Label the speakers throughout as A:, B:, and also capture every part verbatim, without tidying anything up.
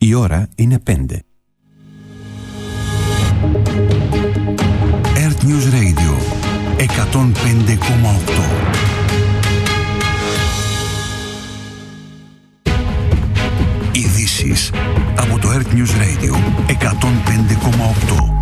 A: Η ώρα είναι πέντε. Earth News Radio εκατόν πέντε κόμμα οκτώ. Ειδήσεις από το Earth News Radio εκατόν πέντε κόμμα οκτώ.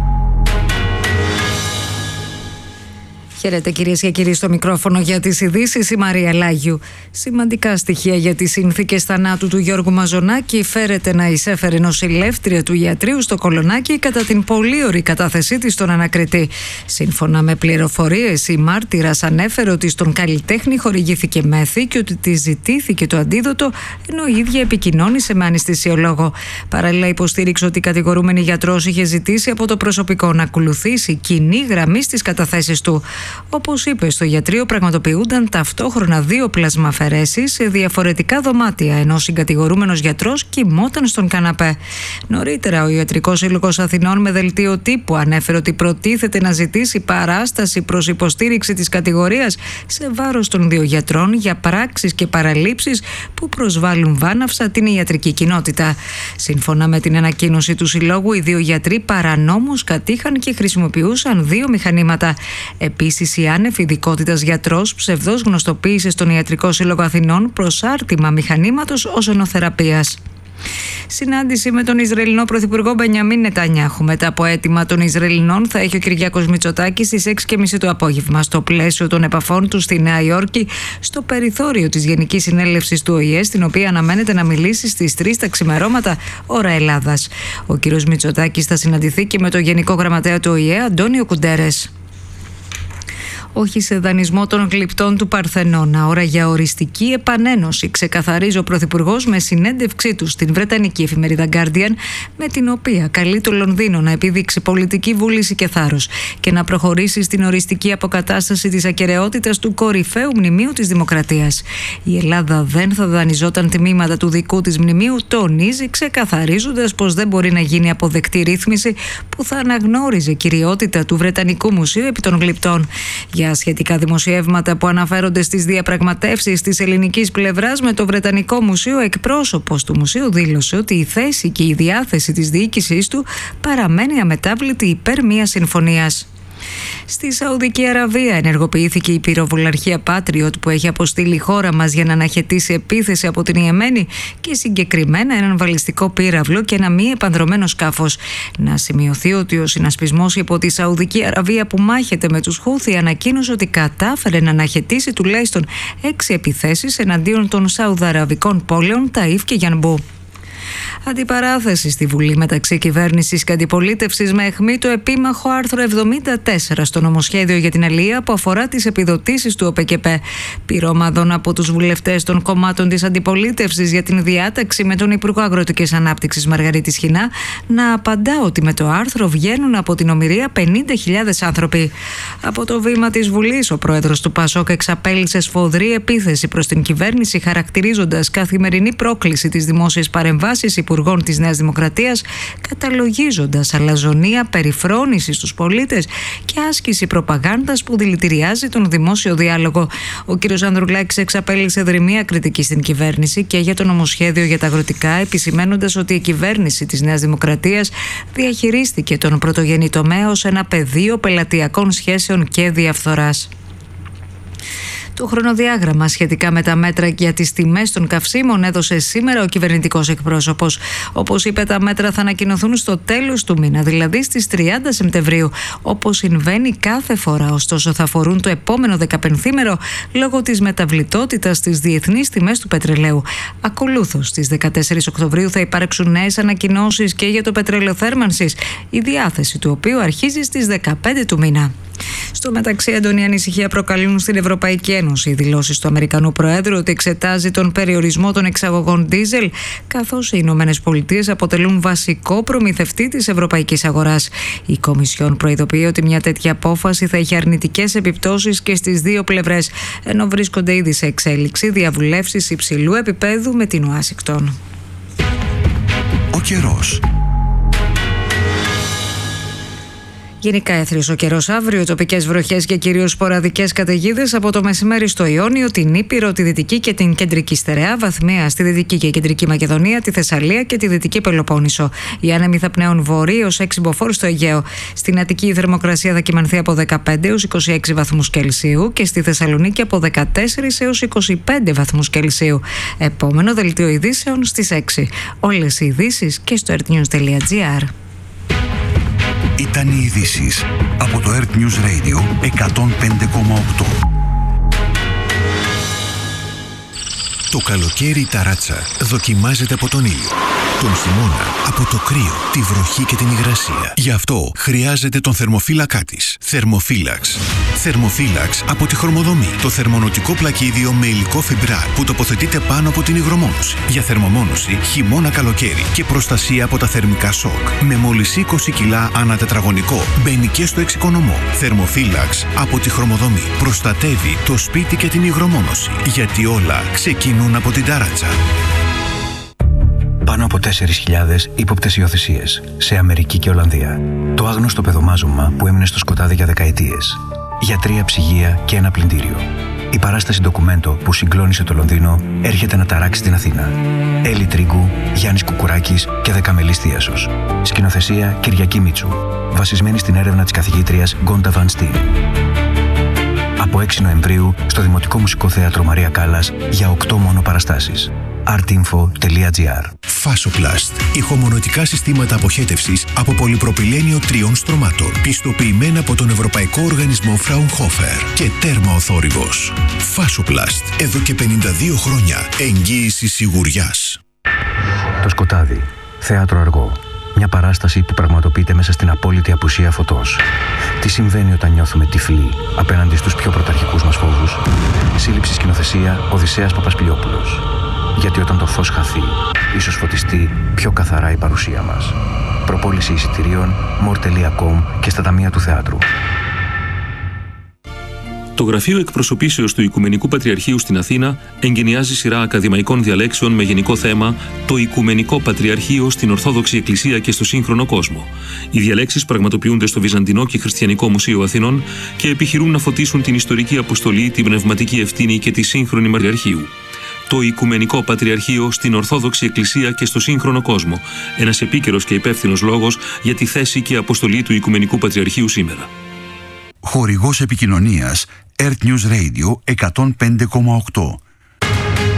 B: Χαίρετε κυρίες και κύριοι, στο μικρόφωνο για τις ειδήσεις η Μαρία Λάγιου. Σημαντικά στοιχεία για τις συνθήκες θανάτου του Γιώργου Μαζονάκη. Φέρεται να εισέφερε νοσηλεύτρια του ιατρείου στο Κολονάκι κατά την πολύωρη κατάθεσή της στον ανακριτή. Σύμφωνα με πληροφορίες, η μάρτυρας ανέφερε ότι στον καλλιτέχνη χορηγήθηκε μέθη και ότι της ζητήθηκε το αντίδοτο, ενώ η ίδια επικοινώνησε με αναισθησιολόγο. Παράλληλα, υποστήριξε ότι η κατηγορούμενη γιατρός είχε ζητήσει από το προσωπικό να ακολουθήσει κοινή γραμμή στις καταθέσεις του. Όπως είπε, στο ιατρείο πραγματοποιούνταν ταυτόχρονα δύο πλασμαφαιρέσεις σε διαφορετικά δωμάτια, ενώ ο συγκατηγορούμενος γιατρός κοιμόταν στον καναπέ. Νωρίτερα, ο Ιατρικός Σύλλογος Αθηνών με δελτίο τύπου ανέφερε ότι προτίθεται να ζητήσει παράσταση προς υποστήριξη της κατηγορίας σε βάρος των δύο γιατρών για πράξεις και παραλήψεις που προσβάλλουν βάναυσα την ιατρική κοινότητα. Σύμφωνα με την ανακοίνωση του Συλλόγου, οι δύο γιατροί παρανόμως κατήχαν και χρησιμοποιούσαν δύο μηχανήματα. Επίσης, η άνευ ειδικότητας γιατρός ψευδώς γνωστοποίησε στον Ιατρικό Σύλλογο Αθηνών προσάρτημα μηχανήματος οσονοθεραπείας. Συνάντηση με τον Ισραηλινό Πρωθυπουργό Μπενιαμίν Νετανιάχου. Μετά από αίτημα των Ισραηλινών, θα έχει ο Κυριάκος Μητσοτάκης στις έξι και μισή το απόγευμα, στο πλαίσιο των επαφών του στη Νέα Υόρκη, στο περιθώριο της Γενικής Συνέλευσης του Ο Η Ε, στην οποία αναμένεται να μιλήσει στις τρεις τα ξημερώματα, ώρα Ελλάδας. Ο κ. Μητσοτάκης θα συναντηθεί και με τον Γενικό Γραμματέα του Ο Η Ε, Αντώνιο Κουντέρες. Όχι σε δανεισμό των γλυπτών του Παρθενώνα. Ώρα για οριστική επανένωση, ξεκαθαρίζει ο Πρωθυπουργός με συνέντευξή του στην βρετανική εφημερίδα Guardian, με την οποία καλεί το Λονδίνο να επιδείξει πολιτική βούληση και θάρρος και να προχωρήσει στην οριστική αποκατάσταση της ακεραιότητας του κορυφαίου μνημείου της Δημοκρατίας. Η Ελλάδα δεν θα δανειζόταν τμήματα του δικού της μνημείου, τονίζει, ξεκαθαρίζοντας πως δεν μπορεί να γίνει αποδεκτή ρύθμιση που θα αναγνώριζε κυριότητα του Βρετανικού Μουσείου επί των γλυπτών. Για σχετικά δημοσιεύματα που αναφέρονται στις διαπραγματεύσεις της ελληνικής πλευράς με το Βρετανικό Μουσείο, ο εκπρόσωπος του Μουσείου δήλωσε ότι η θέση και η διάθεση της διοίκησής του παραμένει αμετάβλητη υπέρ μιας συμφωνίας. Στη Σαουδική Αραβία ενεργοποιήθηκε η πυροβολαρχία Patriot που έχει αποστείλει η χώρα μας για να αναχαιτήσει επίθεση από την Ιεμένη και συγκεκριμένα έναν βαλιστικό πύραυλο και ένα μη επανδρωμένο σκάφος. Να σημειωθεί ότι ο συνασπισμός υπό τη Σαουδική Αραβία που μάχεται με τους Χούθι ανακοίνωσε ότι κατάφερε να αναχαιτήσει τουλάχιστον έξι επιθέσεις εναντίον των Σαουδαραβικών πόλεων Ταΐφ και Γιανμπού. Αντιπαράθεση στη Βουλή μεταξύ κυβέρνησης και αντιπολίτευσης με αιχμή το επίμαχο άρθρο εβδομήντα τέσσερα στο νομοσχέδιο για την αλία που αφορά τις επιδοτήσεις του ΟΠΕΚΕΠΕ. Πυρομάδων από τους βουλευτές των κομμάτων της αντιπολίτευσης για την διάταξη με τον Υπουργό Αγροτικής Ανάπτυξης Μαργαρίτη Σχοινά να απαντά ότι με το άρθρο βγαίνουν από την ομηρία πενήντα χιλιάδες άνθρωποι. Από το βήμα της Βουλής, ο πρόεδρος του Πασόκ εξαπέλυσε σφοδρή επίθεση προς την κυβέρνηση, χαρακτηρίζοντας καθημερινή πρόκληση της δημόσιας παρεμβάσης υπουργών της Νέας Δημοκρατίας, καταλογίζοντας αλαζονία, περιφρόνηση στους πολίτες και άσκηση προπαγάνδας που δηλητηριάζει τον δημόσιο διάλογο. Ο κ. Ανδρουλάκης εξαπέλυσε δρυμία κριτική στην κυβέρνηση και για το νομοσχέδιο για τα αγροτικά, επισημένοντας ότι η κυβέρνηση της Νέας Δημοκρατίας διαχειρίστηκε τον πρωτογενή τομέα ως ένα πεδίο πελατειακών σχέσεων και διαφθοράς. Το χρονοδιάγραμμα σχετικά με τα μέτρα για τις τιμές των καυσίμων έδωσε σήμερα ο κυβερνητικός εκπρόσωπος. Όπως είπε, τα μέτρα θα ανακοινωθούν στο τέλος του μήνα, δηλαδή στις τριάντα Σεπτεμβρίου, όπως συμβαίνει κάθε φορά. Ωστόσο, θα αφορούν το επόμενο δεκαπενθήμερο λόγω της μεταβλητότητας στις διεθνείς τιμές του πετρελαίου. Ακολούθως, στις δεκατέσσερις Οκτωβρίου θα υπάρξουν νέες ανακοινώσεις και για το πετρέλαιο θέρμανσης, η διάθεση του οποίου αρχίζει στις δεκαπέντε του μήνα. Στο μεταξύ, έντονη ανησυχία προκαλούν στην Ευρωπαϊκή Ένωση οι δηλώσεις του Αμερικανού Προέδρου ότι εξετάζει τον περιορισμό των εξαγωγών ντίζελ, καθώς οι Ηνωμένες Πολιτείες αποτελούν βασικό προμηθευτή της ευρωπαϊκής αγοράς. Η Κομισιόν προειδοποιεί ότι μια τέτοια απόφαση θα έχει αρνητικές επιπτώσεις και στις δύο πλευρές, ενώ βρίσκονται ήδη σε εξέλιξη διαβουλεύσεις υψηλού επίπεδου με την Ουάσιγκτον.
A: Ο καιρός.
B: Γενικά έθριος ο καιρός αύριο, τοπικές βροχές και κυρίως σποραδικές καταιγίδες από το μεσημέρι στο Ιόνιο, την Ήπειρο, τη Δυτική και την Κεντρική Στερεά, βαθμία στη Δυτική και Κεντρική Μακεδονία, τη Θεσσαλία και τη Δυτική Πελοπόννησο. Οι άνεμοι θα πνέουν βορείως έξι μποφόρ στο Αιγαίο. Στην Αττική η θερμοκρασία θα κυμανθεί από δεκαπέντε έως είκοσι έξι βαθμούς Κελσίου και στη Θεσσαλονίκη από δεκατέσσερις έως είκοσι πέντε βαθμούς Κελσίου. Επόμενο δελτίο ειδήσεων στις έξι. Όλες οι ειδήσεις και στο earth news τελεία gr.
A: Ήταν οι ειδήσεις από το Earth News Radio εκατόν πέντε κόμμα οκτώ.
C: Το καλοκαίρι η ταράτσα δοκιμάζεται από τον ήλιο. Τον χειμώνα από το κρύο, τη βροχή και την υγρασία. Γι' αυτό χρειάζεται τον θερμοφύλακά της. Θερμοφύλαξ. Θερμοφύλαξ από τη Χρωμοδομή. Το θερμονοτικό πλακίδιο με υλικό φιμπράρ που τοποθετείται πάνω από την υγρομόνωση. Για θερμομόνωση χειμώνα καλοκαίρι και προστασία από τα θερμικά σοκ. Με μόλις είκοσι κιλά ανά τετραγωνικό. Μπαίνει και στο εξοικονομό. Θερμοφύλαξ από τη Χρωμοδομή. Προστατεύει το σπίτι και την υγρομόνωση. Γιατί όλα ξεκινούν από την ταράτσα.
D: Πάνω από τέσσερις χιλιάδες ύποπτες υιοθεσίες σε Αμερική και Ολλανδία. Το άγνωστο παιδομάζωμα που έμεινε στο σκοτάδι για δεκαετίες. Γιατρία, ψυγεία και ένα πλυντήριο. Η παράσταση ντοκουμέντο που συγκλώνησε το Λονδίνο έρχεται να ταράξει την Αθήνα. Έλλη Τρίγκου, Γιάννης Κουκουράκης και Δεκαμελής Θίασος. Σκηνοθεσία Κυριακή Μίτσου. Βασισμένη στην έρευνα της καθηγήτριας Γκόντα Βαν Στιν. Από έξι Νοεμβρίου στο Δημοτικό Μουσικό Θέατρο Μαρία Κάλλας για οκτώ μόνο παραστάσεις. artinfo τελεία gr.
C: Φάσοπλαστ. Ηχομονωτικά συστήματα αποχέτευσης από πολυπροπυλένιο τριών στρωμάτων. Πιστοποιημένα από τον Ευρωπαϊκό Οργανισμό Fraunhofer και τέρμα ο θόρυβος. Φάσοπλαστ. Εδώ και πενήντα δύο χρόνια. Εγγύηση σιγουριάς.
D: Το σκοτάδι. Θέατρο αργό. Μια παράσταση που πραγματοποιείται μέσα στην απόλυτη απουσία φωτός. Τι συμβαίνει όταν νιώθουμε τυφλοί απέναντι στους πιο πρωταρχικούς μας φόβους. Σύλληψη σκηνοθεσία Οδυσσέας Παπασπηλιόπουλος. Γιατί όταν το φως χαθεί, ίσως φωτιστεί πιο καθαρά η παρουσία μας. Προπόληση εισιτηρίων μορ τελεία κομ και στα ταμεία του θεάτρου.
E: Το Γραφείο Εκπροσωπήσεως του Οικουμενικού Πατριαρχείου στην Αθήνα εγκαινιάζει σειρά ακαδημαϊκών διαλέξεων με γενικό θέμα «Το Οικουμενικό Πατριαρχείο στην Ορθόδοξη Εκκλησία και στο σύγχρονο κόσμο». Οι διαλέξεις πραγματοποιούνται στο Βυζαντινό και Χριστιανικό Μουσείο Αθηνών και επιχειρούν να φωτίσουν την ιστορική αποστολή, την πνευματική ευθύνη και τη σύγχρονη Μαριαρχείου. Το Οικουμενικό Πατριαρχείο στην Ορθόδοξη Εκκλησία και στο σύγχρονο κόσμο. Ένας επίκαιρος και υπεύθυνος λόγος για τη θέση και αποστολή του Οικουμενικού Πατριαρχείου σήμερα.
A: Χορηγός επικοινωνίας Earth News Radio εκατόν πέντε κόμμα οκτώ.